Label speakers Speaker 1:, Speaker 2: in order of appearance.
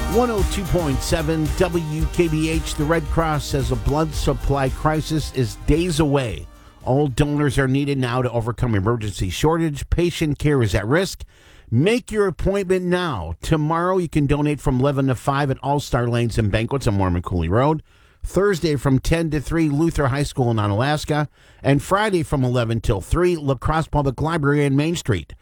Speaker 1: 102.7 WKBH. The Red Cross says a blood supply crisis is days away. All donors are needed now to overcome emergency shortage. Patient care is at risk. Make your appointment now. Tomorrow you can donate from 11 to 5 at All-Star Lanes and Banquets on Mormon Cooley Road. Thursday from 10 to 3, Luther High School in Onalaska. And Friday from 11 till 3, La Crosse Public Library on Main Street.